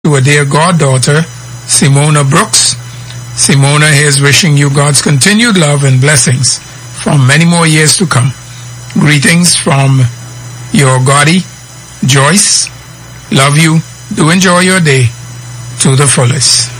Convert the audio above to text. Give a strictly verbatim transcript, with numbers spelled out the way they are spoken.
to a dear goddaughter, Simona Brooks. Simona is wishing you God's continued love and blessings for many more years to come. Greetings from your Goddie, Joyce. Love you. Do enjoy your day to the fullest.